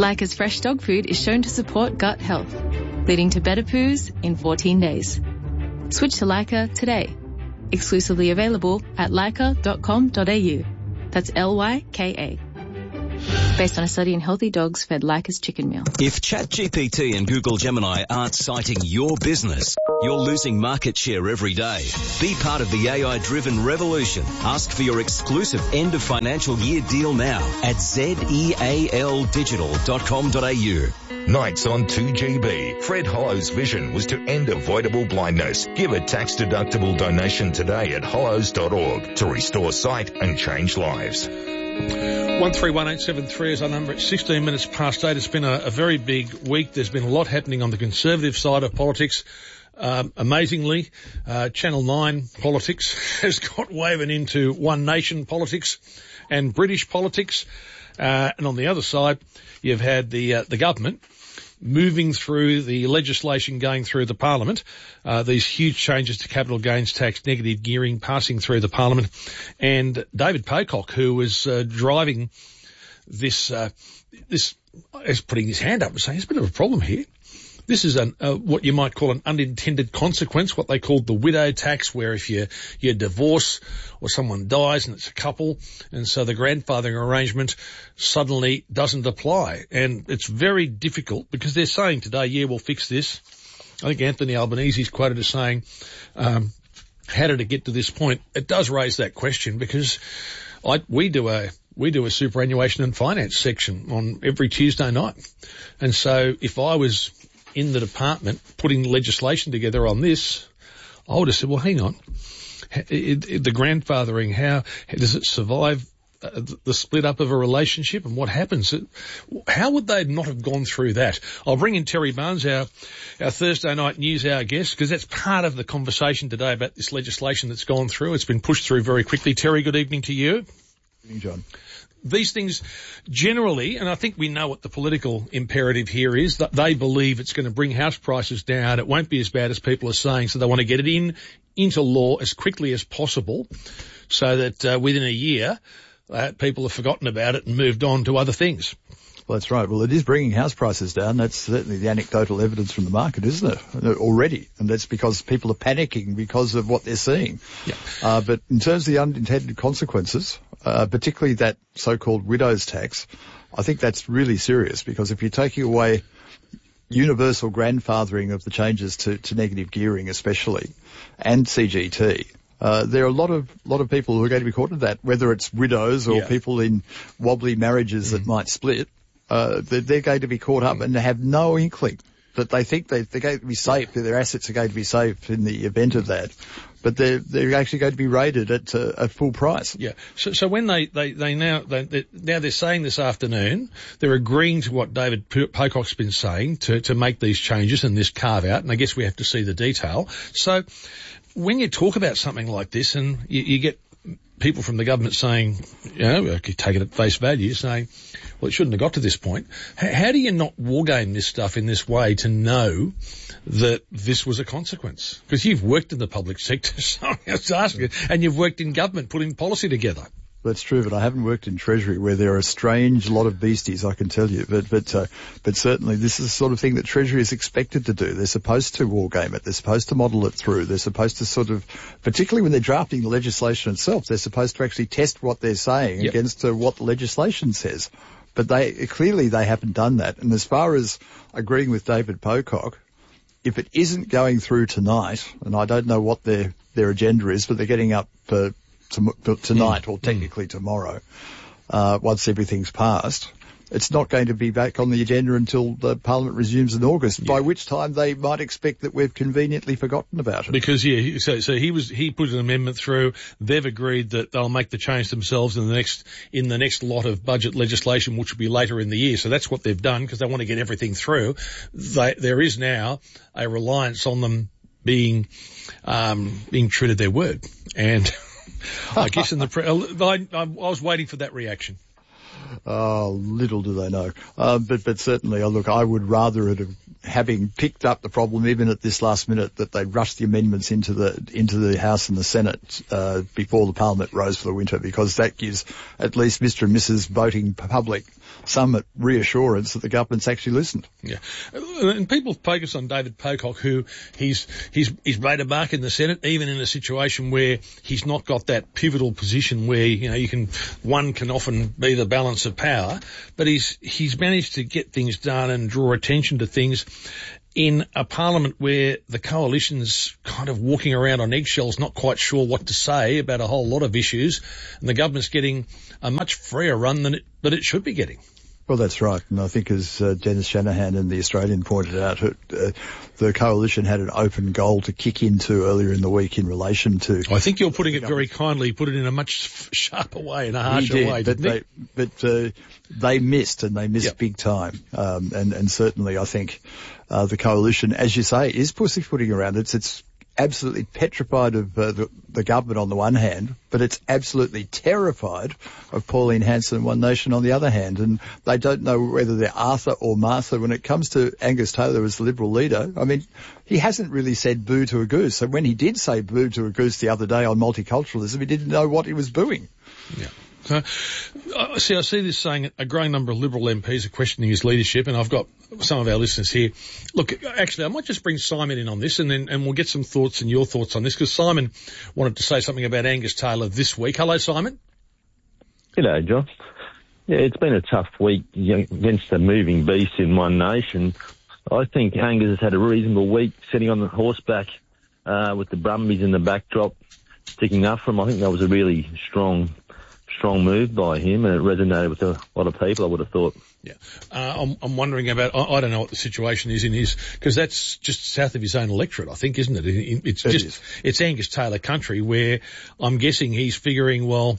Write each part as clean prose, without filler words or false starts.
Lyca's fresh dog food is shown to support gut health, leading to better poos in 14 days. Switch to Lyca today. Exclusively available at lyca.com.au. That's Lyka. Based on a study in healthy dogs fed Lyca's chicken meal. If ChatGPT and Google Gemini aren't citing your business, you're losing market share every day. Be part of the AI-driven revolution. Ask for your exclusive end of financial year deal now at zealdigital.com.au. Nights on 2GB. Fred Hollow's vision was to end avoidable blindness. Give a tax-deductible donation today at hollows.org to restore sight and change lives. 131873 is our number. It's 16 minutes past 8. It's been a very big week. There's been a lot happening on the Conservative side of politics. Amazingly, Channel 9 politics has got woven into One Nation politics and British politics. And on the other side, you've had the government moving through the legislation going through the parliament, these huge changes to capital gains tax, negative gearing passing through the parliament, and David Pocock, who was driving this is putting his hand up and saying, there's a bit of a problem here. This is what you might call an unintended consequence, what they called the widow tax, where if you divorce or someone dies and it's a couple, and so the grandfathering arrangement suddenly doesn't apply. And it's very difficult because they're saying today, yeah, we'll fix this. I think Anthony Albanese is quoted as saying, how did it get to this point? It does raise that question because we do a superannuation and finance section on every Tuesday night. And so if I was in the department putting legislation together on this, I would have said, well, hang on. The grandfathering, how does it survive the split up of a relationship and what happens? How would they not have gone through that? I'll bring in Terry Barnes, our Thursday night news hour guest, because that's part of the conversation today about this legislation that's gone through. It's been pushed through very quickly. Terry, good evening to you. Good evening, John. These things generally, and I think we know what the political imperative here is, that they believe it's going to bring house prices down. It won't be as bad as people are saying, so they want to get it into law as quickly as possible so that within a year people have forgotten about it and moved on to other things. Well, that's right. Well, it is bringing house prices down. That's certainly the anecdotal evidence from the market, isn't it, already? And that's because people are panicking because of what they're seeing. Yeah. But in terms of the unintended consequences, particularly that so-called widow's tax, I think that's really serious because if you're taking away universal grandfathering of the changes to negative gearing especially and CGT, there are a lot of people who are going to be caught in that, whether it's widows or people in wobbly marriages that might split. They're going to be caught up and have no inkling that they think they're going to be safe, that their assets are going to be safe in the event of that. But they're actually going to be rated at full price. Yeah. So when now they're saying this afternoon, they're agreeing to what David Pocock's been saying to make these changes and this carve out, and I guess we have to see the detail. So when you talk about something like this and you get people from the government saying, you take it at face value, saying, well, it shouldn't have got to this point. How do you not wargame this stuff in this way to know that this was a consequence? Because you've worked in the public sector, so I was asking, and you've worked in government putting policy together. That's true, but I haven't worked in Treasury where there are a strange lot of beasties, I can tell you. But certainly this is the sort of thing that Treasury is expected to do. They're supposed to wargame it. They're supposed to model it through. They're supposed to sort of, particularly when they're drafting the legislation itself, they're supposed to actually test what they're saying against what the legislation says. But they haven't done that. And as far as agreeing with David Pocock, if it isn't going through tonight, and I don't know what their agenda is, but they're getting up for tonight or technically tomorrow, once everything's passed, it's not going to be back on the agenda until the Parliament resumes in August, by which time they might expect that we've conveniently forgotten about it. Because, so he put an amendment through. They've agreed that they'll make the change themselves in the next lot of budget legislation, which will be later in the year. So that's what they've done because they want to get everything through. There is now a reliance on them being true to their word. And I guess I was waiting for that reaction. Oh, little do they know. But certainly, look, I would rather it having picked up the problem even at this last minute, that they rushed the amendments into the House and the Senate before the Parliament rose for the winter, because that gives at least Mr. and Mrs. voting public some reassurance that the government's actually listened. Yeah, and people focus on David Pocock, who he's made a mark in the Senate, even in a situation where he's not got that pivotal position where one can often be the balance of power, but he's managed to get things done and draw attention to things in a parliament where the coalition's kind of walking around on eggshells, not quite sure what to say about a whole lot of issues, and the government's getting a much freer run than it should be getting. Well, that's right. And I think, as Dennis Shanahan and the Australian pointed out, the coalition had an open goal to kick into earlier in the week in relation to... I think you're putting it very kindly. You put it in a much sharper way, in a harsher way, didn't but they missed, and they missed big time. And certainly I think the coalition, as you say, is pussyfooting around. It's absolutely petrified of the government on the one hand, but it's absolutely terrified of Pauline Hanson and One Nation on the other hand. And they don't know whether they're Arthur or Martha when it comes to Angus Taylor as the Liberal leader. I mean, he hasn't really said boo to a goose. So when he did say boo to a goose the other day on multiculturalism, he didn't know what he was booing. Yeah. I see this saying a growing number of Liberal MPs are questioning his leadership, and I've got some of our listeners here. Look, actually, I might just bring Simon in on this, and we'll get some thoughts and your thoughts on this, because Simon wanted to say something about Angus Taylor this week. Hello, Simon. G'day, John. Yeah, it's been a tough week against the moving beast in One Nation. I think Angus has had a reasonable week sitting on the horseback with the Brumbies in the backdrop, sticking up for him. I think that was a really strong move by him, and it resonated with a lot of people, I would have thought. Yeah. I'm wondering about, I don't know what the situation is in his, because that's just south of his own electorate, I think, isn't it? It's Angus Taylor country, where I'm guessing he's figuring, well,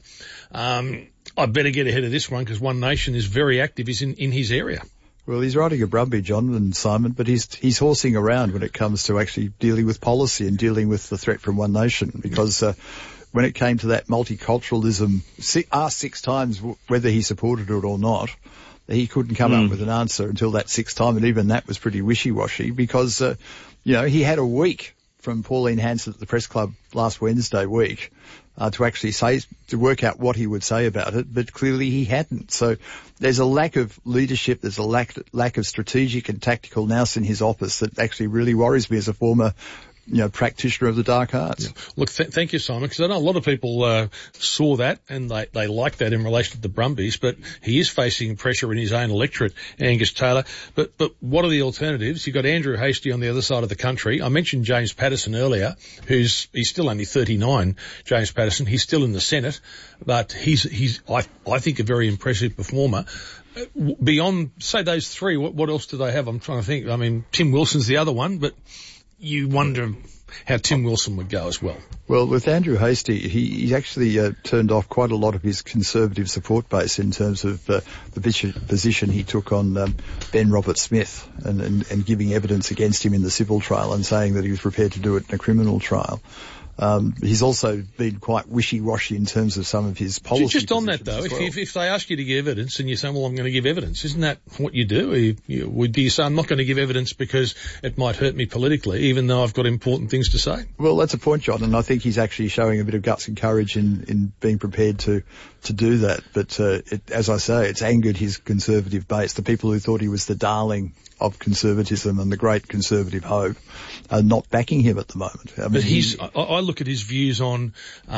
I better get ahead of this one because One Nation is very active in his area. Well, he's riding a Brumby, John and Simon, but he's horsing around when it comes to actually dealing with policy and dealing with the threat from One Nation, because when it came to that multiculturalism, asked 6 times whether he supported it or not, he couldn't come up with an answer until that 6th time, and even that was pretty wishy-washy, because, he had a week from Pauline Hanson at the press club last Wednesday week to actually to work out what he would say about it, but clearly he hadn't. So there's a lack of leadership, there's a lack of strategic and tactical nous in his office that actually really worries me as a former practitioner of the dark arts. Yeah. Look, thank you, Simon, because I know a lot of people saw that and they like that in relation to the Brumbies, but he is facing pressure in his own electorate, Angus Taylor. But what are the alternatives? You've got Andrew Hastie on the other side of the country. I mentioned James Paterson earlier, he's still only 39, James Paterson. He's still in the Senate, but he's I think a very impressive performer. Beyond, say, those 3, what else do they have? I'm trying to think. I mean, Tim Wilson's the other one, but you wonder how Tim Wilson would go as well. Well, with Andrew Hastie, he actually turned off quite a lot of his Conservative support base in terms of the position he took on Ben Roberts-Smith and giving evidence against him in the civil trial and saying that he was prepared to do it in a criminal trial. He's also been quite wishy-washy in terms of some of his policy. Just on that, though, if they ask you to give evidence and you say, well, I'm going to give evidence, isn't that what you do? Do you say, I'm not going to give evidence because it might hurt me politically, even though I've got important things to say? Well, that's a point, John, and I think he's actually showing a bit of guts and courage in being prepared to do that. But as I say, it's angered his Conservative base. The people who thought he was the darling of conservatism and the great Conservative hope are not backing him at the moment. I mean, but I look at his views on,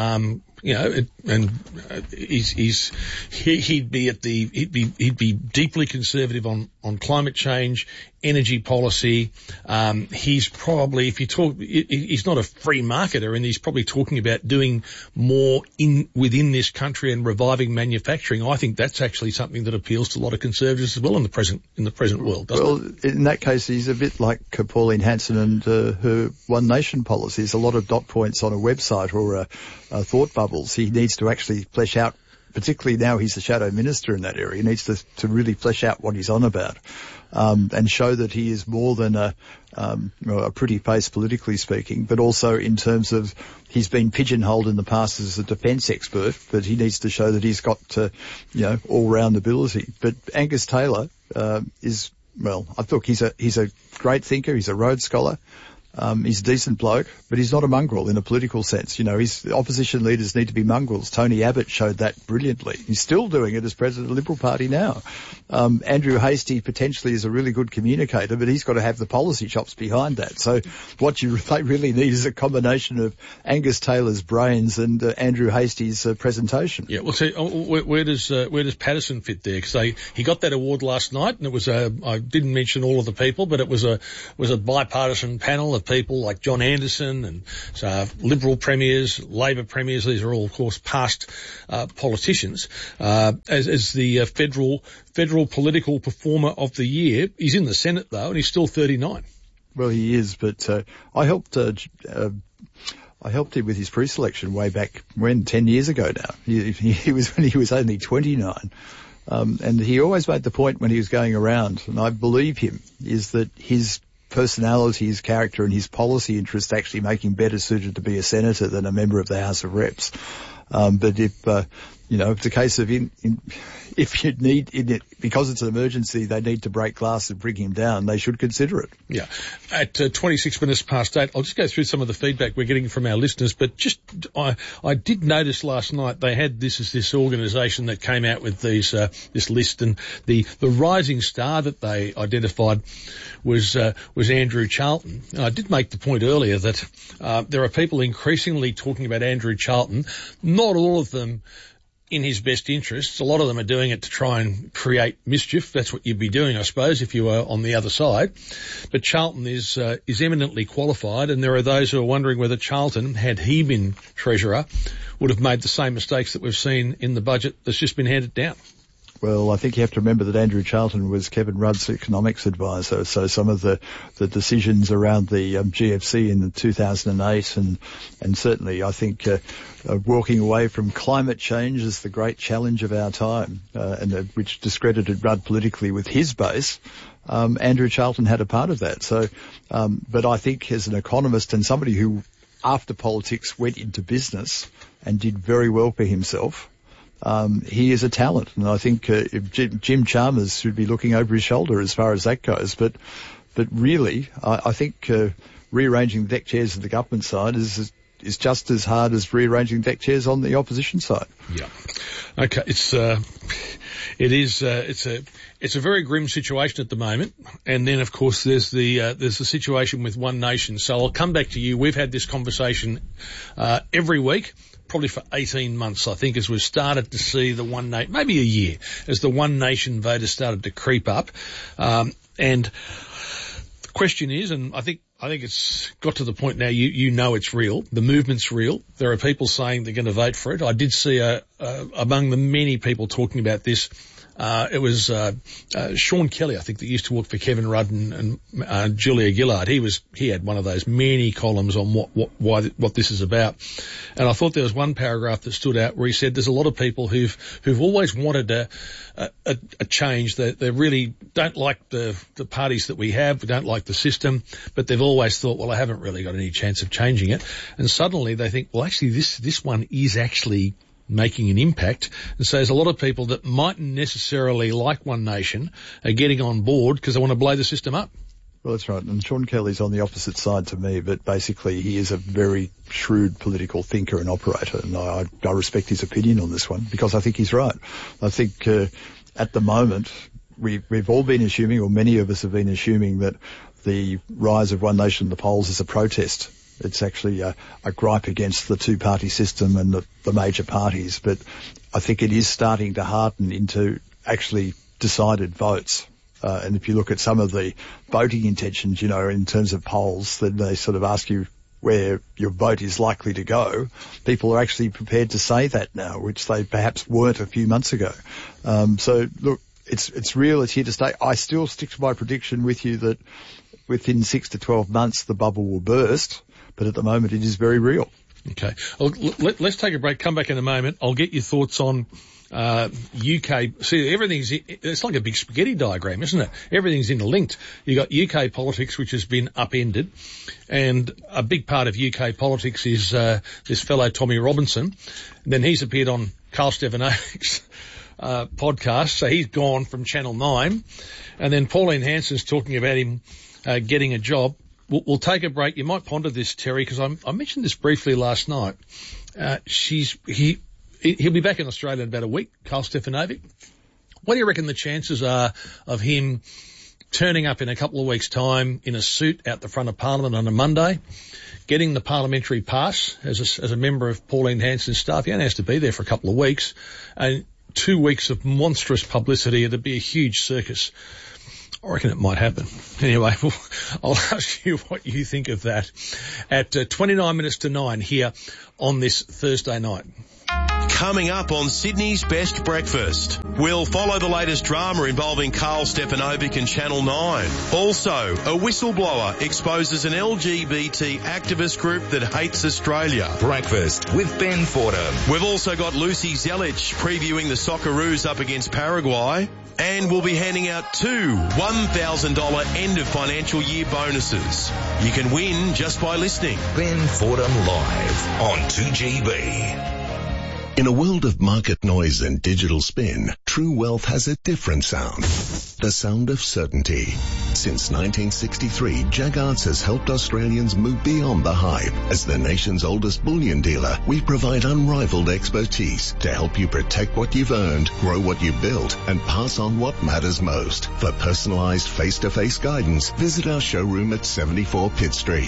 he'd be deeply conservative on climate change, energy policy. He's probably, he's not a free marketer, and he's probably talking about doing more within this country and reviving manufacturing. I think that's actually something that appeals to a lot of Conservatives as well in the present world, doesn't it? In that case, he's a bit like Pauline Hanson and her One Nation policies. A lot of dot points on a website or thought bubbles. He needs to actually flesh out, particularly now he's the shadow minister in that area. He needs to really flesh out what he's on about, and show that he is more than a pretty face politically speaking, but also in terms of he's been pigeonholed in the past as a defence expert, but he needs to show that he's got all-round ability. But Angus Taylor is Well, I think he's a great thinker. He's a Rhodes Scholar. He's a decent bloke, but he's not a mongrel in a political sense. You know, opposition leaders need to be mongrels. Tony Abbott showed that brilliantly. He's still doing it as president of the Liberal Party now. Andrew Hastie potentially is a really good communicator, but he's got to have the policy chops behind that. So what they really need is a combination of Angus Taylor's brains and Andrew Hastie's presentation. Yeah, well, see, where does Patterson fit there? Because he got that award last night, and it was I didn't mention all of the people, but it was a bipartisan panel of people like John Anderson and Liberal premiers, Labor premiers. These are all, of course, past politicians. As the federal political performer of the year, he's in the Senate though, and he's still 39. Well, he is, but I helped him with his pre-selection way back 10 years ago now. He was when he was only 29. And he always made the point when he was going around, and I believe him, is that his personality, his character and his policy interests actually make him better suited to be a senator than a member of the House of Reps. But if it's a case of if you need it, because it's an emergency, they need to break glass and bring him down, they should consider it. Yeah. At 26 minutes past 8, I'll just go through some of the feedback we're getting from our listeners, but I did notice last night they had this organisation that came out with this list, and the rising star that they identified was Andrew Charlton. And I did make the point earlier that there are people increasingly talking about Andrew Charlton, not all of them in his best interests. A lot of them are doing it to try and create mischief. That's what you'd be doing, I suppose, if you were on the other side. But Charlton is eminently qualified, and there are those who are wondering whether Charlton, had he been Treasurer, would have made the same mistakes that we've seen in the budget that's just been handed down. Well, I think you have to remember that Andrew Charlton was Kevin Rudd's economics advisor, so some of the decisions around the GFC in 2008 and certainly I think walking away from climate change is the great challenge of our time, which discredited Rudd politically with his base. Andrew Charlton had a part of that. So, but I think as an economist and somebody who after politics went into business and did very well for himself, he is a talent, and I think Jim Chalmers should be looking over his shoulder as far as that goes. But really, I think rearranging the deck chairs of the government side is just as hard as rearranging deck chairs on the opposition side. Yeah. Okay. It's a very grim situation at the moment, and then of course there's the situation with One Nation. So I'll come back to you. We've had this conversation every week, probably for 18 months, I think, as we've started to see the One Nation, maybe a year, as the One Nation voters started to creep up. And the question is, and I think it's got to the point now, you know it's real. The movement's real. There are people saying they're going to vote for it. I did see among the many people talking about this, it was Sean Kelly, I think, that used to work for Kevin Rudd and Julia Gillard. He had one of those many columns on what this is about. And I thought there was one paragraph that stood out where he said there's a lot of people who've always wanted a change. They really don't like the parties that we have. We don't like the system, but they've always thought, well, I haven't really got any chance of changing it. And suddenly they think, well, actually this one is actually making an impact. And so there's a lot of people that mightn't necessarily like One Nation are getting on board because they want to blow the system up. Well, that's right. And Sean Kelly's on the opposite side to me, but basically he is a very shrewd political thinker and operator, and I respect his opinion on this one because I think he's right. I think at the moment we've all been assuming, or many of us have been assuming, that the rise of One Nation in the polls is a protest. It's actually a gripe against the two-party system and the major parties, but I think it is starting to harden into actually decided votes. And if you look at some of the voting intentions, in terms of polls, then they sort of ask you where your vote is likely to go. People are actually prepared to say that now, which they perhaps weren't a few months ago. So look, it's real, it's here to stay. I still stick to my prediction with you that within 6 to 12 months the bubble will burst. But at the moment, it is very real. Okay. Well, let's take a break. Come back in a moment. I'll get your thoughts on UK. See, it's like a big spaghetti diagram, isn't it? Everything's interlinked. You got UK politics, which has been upended, and a big part of UK politics is this fellow Tommy Robinson. And then he's appeared on Carl Stefanovic podcast, so he's gone from Channel 9. And then Pauline Hanson's talking about him getting a job. We'll take a break. You might ponder this, Terry, because I mentioned this briefly last night. He'll be back in Australia in about a week, Karl Stefanovic. What do you reckon the chances are of him turning up in a couple of weeks' time in a suit out the front of Parliament on a Monday, getting the parliamentary pass as a member of Pauline Hanson's staff? He only has to be there for a couple of weeks, and 2 weeks of monstrous publicity. It'd be a huge circus. I reckon it might happen. Anyway, I'll ask you what you think of that at 29 minutes to 9 here on this Thursday night. Coming up on Sydney's Best Breakfast, we'll follow the latest drama involving Karl Stefanovic and Channel 9. Also, a whistleblower exposes an LGBT activist group that hates Australia. Breakfast with Ben Fordham. We've also got Lucy Zelic previewing the Socceroos up against Paraguay. And we'll be handing out 2 $1,000 end of financial year bonuses. You can win just by listening. Ben Fordham live on 2GB. In a world of market noise and digital spin, True Wealth has a different sound. The sound of certainty. Since 1963, Jaggards has helped Australians move beyond the hype. As the nation's oldest bullion dealer, we provide unrivaled expertise to help you protect what you've earned, grow what you've built, and pass on what matters most. For personalised face-to-face guidance, visit our showroom at 74 Pitt Street,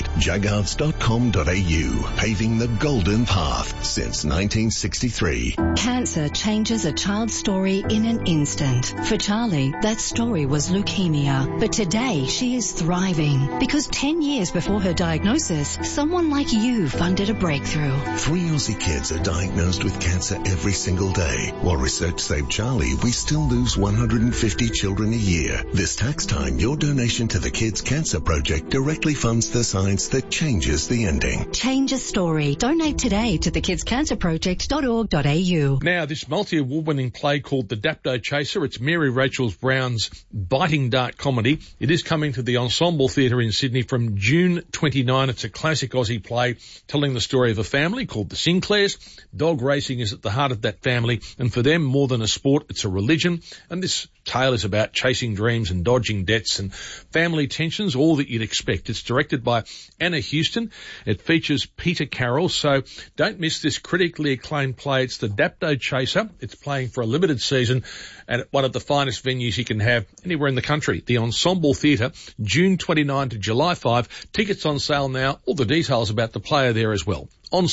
jaggards.com.au, paving the golden path since 1963. Cancer changes a child's story in an instant. For Charlie, that story was leukemia. But today, she is thriving because 10 years before her diagnosis, someone like you funded a breakthrough. 3 Aussie kids are diagnosed with cancer every single day. While research saved Charlie, we still lose 150 children a year. This tax time, your donation to the Kids Cancer Project directly funds the science that changes the ending. Change a story. Donate today to thekidscancerproject.org.au. Now, this multi-award-winning play called The Dapto Chaser, it's Mary Rachel Brown's biting dark comedy. It is coming to the Ensemble Theatre in Sydney from June 29. It's a classic Aussie play telling the story of a family called the Sinclairs. Dog racing is at the heart of that family, and for them, more than a sport, it's a religion. And this tale is about chasing dreams and dodging debts and family tensions, all that you'd expect. It's directed by Anna Houston. It features Peter Carroll, so don't miss this critically acclaimed play. It's The Dapto Chaser. It's playing for a limited season at one of the finest venues you can have anywhere in the country, the Ensemble Theatre, June 29 to July 5. Tickets on sale now. All the details about the play are there as well.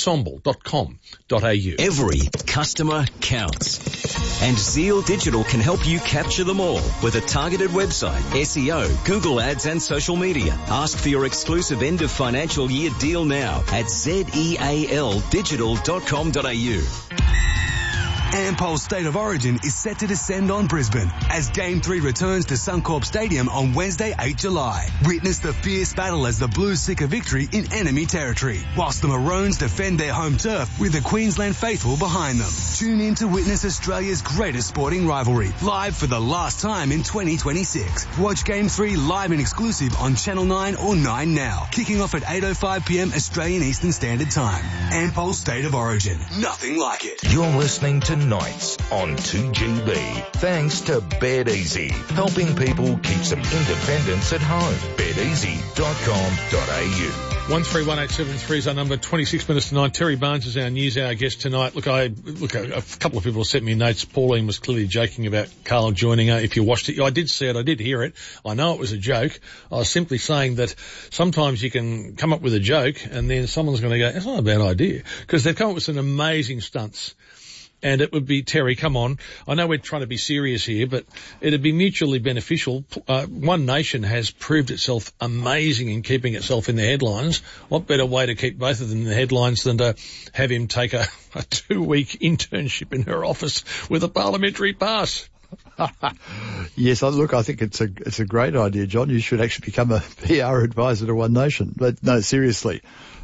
Ensemble.com.au. Every customer counts. And Zeal Digital can help you capture them all with a targeted website, SEO, Google Ads and social media. Ask for your exclusive end of financial year deal now at zealdigital.com.au. Ampol's State of Origin is set to descend on Brisbane as Game 3 returns to Suncorp Stadium on Wednesday, 8 July. Witness the fierce battle as the Blues seek a victory in enemy territory, whilst the Maroons defend their home turf with the Queensland faithful behind them. Tune in to witness Australia's greatest sporting rivalry, live for the last time in 2026. Watch Game 3 live and exclusive on Channel 9 or 9 Now, kicking off at 8:05pm Australian Eastern Standard Time. Ampol State of Origin. Nothing like it. You're listening to Nights on 2GB. Thanks to Bed Easy, helping people keep some independence at home. bedeasy.com.au. 131873 is our number. 26 minutes to 9. Terry Barnes is our news hour guest tonight. Look, a couple of people sent me notes. Pauline was clearly joking about Karl joining her. If you watched it, I did see it. I did hear it. I know it was a joke. I was simply saying that sometimes you can come up with a joke and then someone's going to go, that's not a bad idea. Because they've come up with some amazing stunts. And it would be, Terry, come on. I know we're trying to be serious here, but it'd be mutually beneficial. One Nation has proved itself amazing in keeping itself in the headlines. What better way to keep both of them in the headlines than to have him take a 2-week internship in her office with a parliamentary pass? Yes, look, I think it's a great idea, John. You should actually become a PR advisor to One Nation. But no, seriously,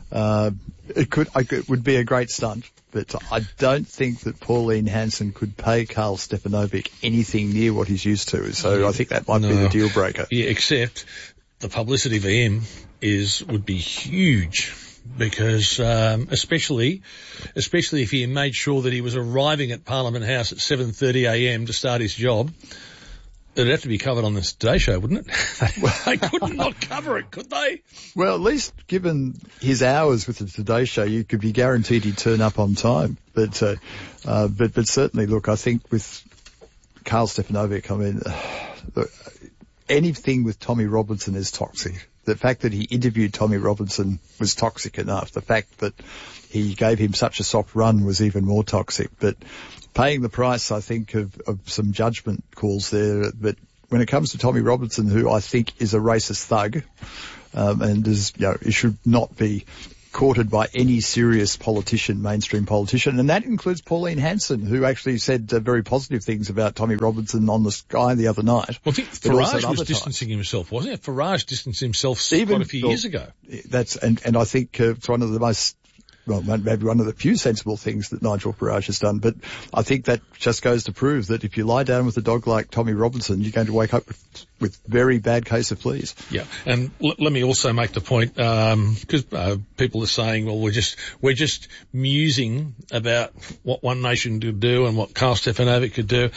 it would be a great stunt. But I don't think that Pauline Hanson could pay Karl Stefanovic anything near what he's used to. So I think that might be the deal breaker. Yeah, except the publicity for him would be huge. because especially if he made sure that he was arriving at Parliament House at 7:30am to start his job. It'd have to be covered on the Today Show, wouldn't it? They couldn't not cover it, could they? Well, at least given his hours with the Today Show, you could be guaranteed he'd turn up on time. But certainly, look, I think with Karl Stefanovic, I mean, look, anything with Tommy Robinson is toxic. The fact that he interviewed Tommy Robinson was toxic enough. The fact that he gave him such a soft run was even more toxic. But paying the price, I think, of some judgment calls there. But when it comes to Tommy Robinson, who I think is a racist thug, and is, he should not be courted by any serious politician, mainstream politician, and that includes Pauline Hanson, who actually said very positive things about Tommy Robinson on the Sky the other night. Well, I think Farage was distancing himself, wasn't it? Farage distanced himself quite a few years ago. And I think it's one of the most, well, maybe one of the few sensible things that Nigel Farage has done, but I think that just goes to prove that if you lie down with a dog like Tommy Robinson, you're going to wake up with very bad case of fleas. Yeah, and let me also make the point, because people are saying, well, we're just musing about what One Nation could do and what Karl Stefanovic could do.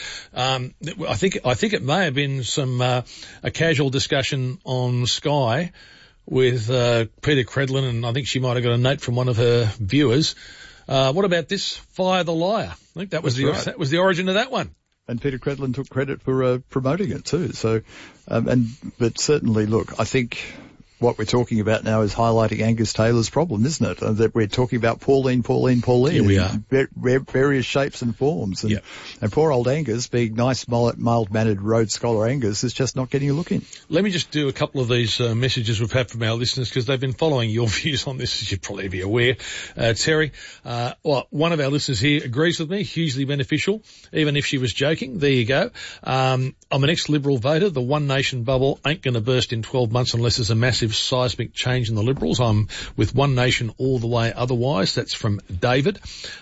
I think it may have been a casual discussion on Sky with Peter Credlin, and I think she might have got a note from one of her viewers. What about this? Fire the liar. I think that was the origin of that one. And Peter Credlin took credit for promoting it too. So, but certainly, look, I think what we're talking about now is highlighting Angus Taylor's problem, isn't it? That we're talking about Pauline. Here we are. Various shapes and forms. And poor old Angus, being nice, mild-mannered Rhodes Scholar Angus, is just not getting a look in. Let me just do a couple of these messages we've had from our listeners, because they've been following your views on this, as you'd probably be aware. Terry, one of our listeners here agrees with me, hugely beneficial, even if she was joking. There you go. I'm an ex-Liberal voter. The One Nation bubble ain't going to burst in 12 months unless there's a massive seismic change in the Liberals. I'm with One Nation all the way otherwise. That's from David.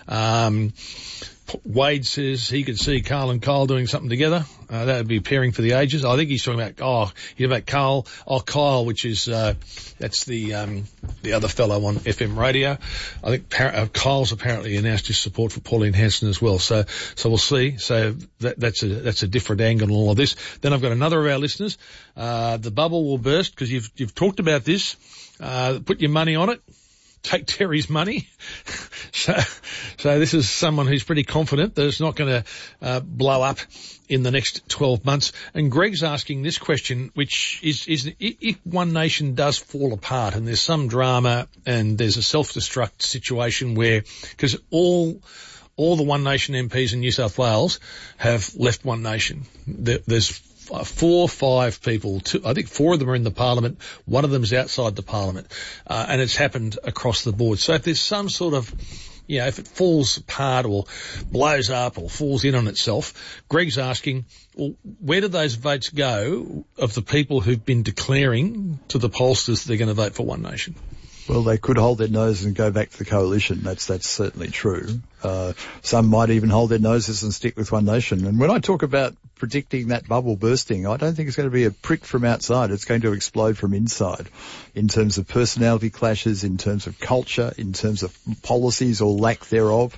Wade says he could see Karl and Kyle doing something together. That would be pairing for the ages. I think he's talking about Kyle, which is, that's the other fellow on FM radio. I think Kyle's apparently announced his support for Pauline Hanson as well. So we'll see. So that's a different angle on all of this. Then I've got another of our listeners. The bubble will burst because you've talked about this. Put your money on it. Take Terry's money. So this is someone who's pretty confident that it's not going to blow up in the next 12 months. And Greg's asking this question, which is if One Nation does fall apart and there's some drama and there's a self-destruct situation where, because all the One Nation MPs in New South Wales have left One Nation. There's 4 or 5 people, I think 4 of them are in the Parliament, one of them's outside the Parliament, and it's happened across the board. So if there's some sort of, if it falls apart or blows up or falls in on itself, Greg's asking, well, where do those votes go of the people who've been declaring to the pollsters they're going to vote for One Nation? Well, they could hold their nose and go back to the coalition. That's certainly true. Some might even hold their noses and stick with One Nation. And when I talk about predicting that bubble bursting, I don't think it's going to be a prick from outside. It's going to explode from inside in terms of personality clashes, in terms of culture, in terms of policies or lack thereof.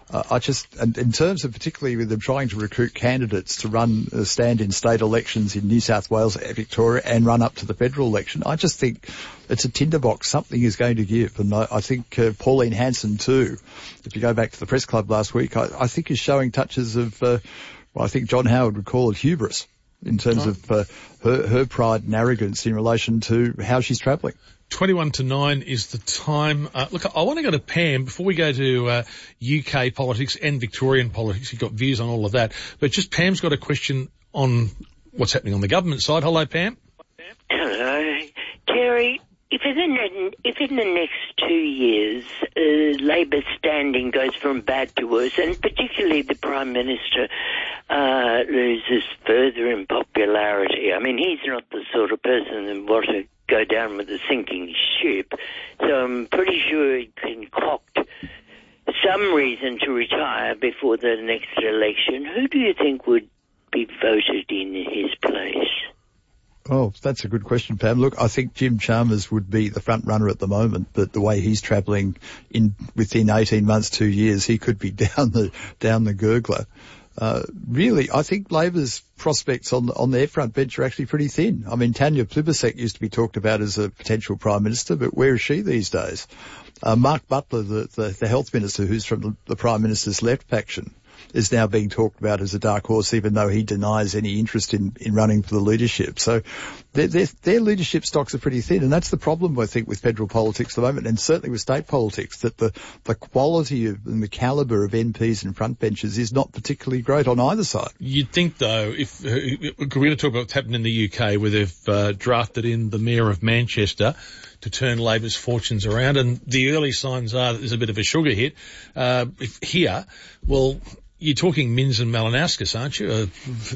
And in terms of particularly with them trying to recruit candidates to stand in state elections in New South Wales, Victoria, and run up to the federal election, I just think it's a tinderbox. Something is going to give. And I think Pauline Hanson too, if you go back to the press club last week, I think is showing touches of, I think John Howard would call it hubris in terms of her pride and arrogance in relation to how she's travelling. 21 to 9 is the time. Look, I want to go to Pam before we go to UK politics and Victorian politics. You've got views on all of that. But just Pam's got a question on what's happening on the government side. Hello, Pam. Hello. Terry, if in the next 2 years Labor's standing goes from bad to worse, and particularly the Prime Minister loses further in popularity, I mean, he's not the sort of person that wants to go down with a sinking ship, so I'm pretty sure he concoct some reason to retire before the next election. Who do you think would be voted in his place? Oh, that's a good question, Pam. Look, I think Jim Chalmers would be the front runner at the moment, but the way he's travelling within 18 months, 2 years, he could be down the gurgler. Really, I think Labor's prospects on their front bench are actually pretty thin. I mean, Tanya Plibersek used to be talked about as a potential Prime Minister, but where is she these days? Mark Butler, the Health Minister, who's from the Prime Minister's left faction, is now being talked about as a dark horse, even though he denies any interest in running for the leadership. So their leadership stocks are pretty thin, and that's the problem, I think, with federal politics at the moment, and certainly with state politics, that the quality and the calibre of MPs and front benches is not particularly great on either side. You'd think, though, if we're going to talk about what's happened in the UK, where they've drafted in the Mayor of Manchester to turn Labor's fortunes around, and the early signs are that there's a bit of a sugar hit here. Well, you're talking Minns and Malinauskas, aren't you?